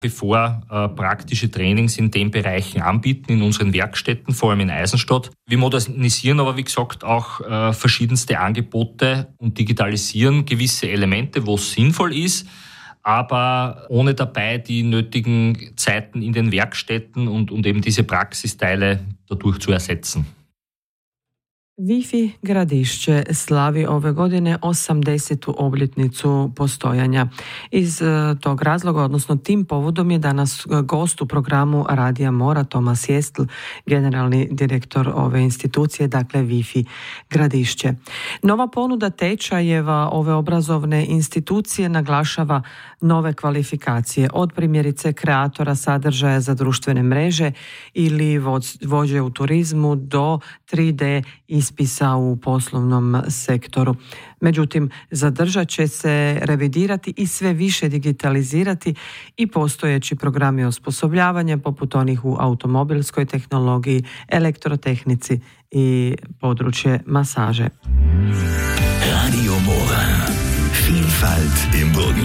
wie vor praktische Trainings in den Bereichen anbieten in unseren Werkstätten, vor allem in Eisenstadt. Wir modernisieren aber, wie gesagt, auch verschiedenste Angebote und digitalisieren gewisse Elemente, wo es sinnvoll ist, aber ohne dabei die nötigen Zeiten in den Werkstätten und eben diese Praxisteile dadurch zu ersetzen. Wi-Fi Gradišće slavi ove godine 80. obljetnicu postojanja. Iz tog razloga, odnosno tim povodom je danas gost u programu Radija Mora Tomas Jestl, generalni direktor ove institucije, dakle Wi-Fi Gradišće. Nova ponuda tečajeva ove obrazovne institucije naglašava nove kvalifikacije, od primjerice kreatora sadržaja za društvene mreže ili vođe u turizmu do 3D ispisa u poslovnom sektoru. Međutim, zadržat će se revidirati i sve više digitalizirati i postojeći programi osposobljavanja poput onih u automobilskoj tehnologiji, elektrotehnici i područje masaže. Radio Mora. Vielfalt im